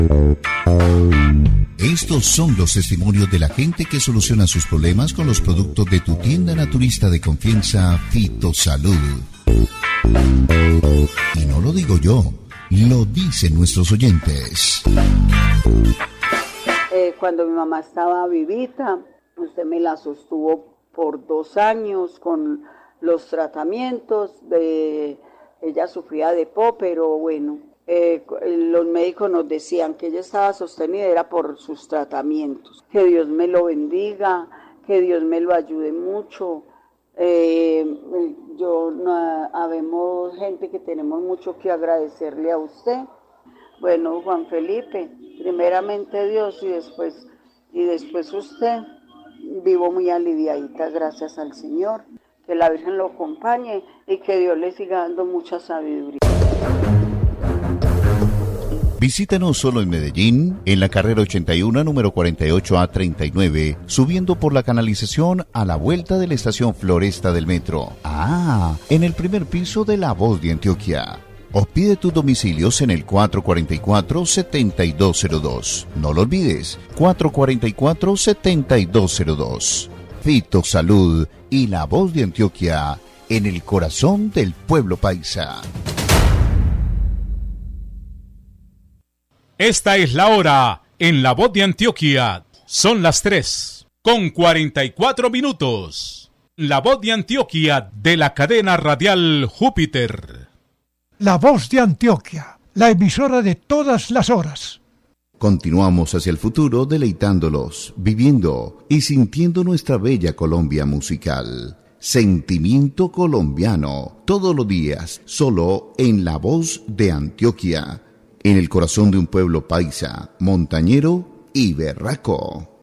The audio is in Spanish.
Estos son los testimonios de la gente que soluciona sus problemas con los productos de tu tienda naturista de confianza, Fitosalud. Y no lo digo yo, lo dicen nuestros oyentes. Cuando mi mamá estaba vivita, usted me la sostuvo por 2 años con los tratamientos. Ella sufría de PO, pero bueno, los médicos nos decían que ella estaba sostenida era por sus tratamientos. Que Dios me lo bendiga, que Dios me lo ayude mucho. Habemos gente que tenemos mucho que agradecerle a usted. Bueno, Juan Felipe, primeramente Dios y después usted. Vivo muy aliviadita, gracias al Señor. Que la Virgen lo acompañe y que Dios le siga dando mucha sabiduría. Visítanos solo en Medellín, en la carrera 81, número 48A39, subiendo por la canalización a la vuelta de la estación Floresta del metro. En el primer piso de La Voz de Antioquia. O pide tus domicilios en el 444-7202. No lo olvides, 444-7202. Fitosalud y La Voz de Antioquia, en el corazón del pueblo paisa. Esta es la hora en La Voz de Antioquia. Son las 3:44. La Voz de Antioquia de la cadena radial Júpiter. La Voz de Antioquia, la emisora de todas las horas. Continuamos hacia el futuro deleitándolos, viviendo y sintiendo nuestra bella Colombia musical. Sentimiento colombiano, todos los días, solo en La Voz de Antioquia, en el corazón de un pueblo paisa, montañero y berraco.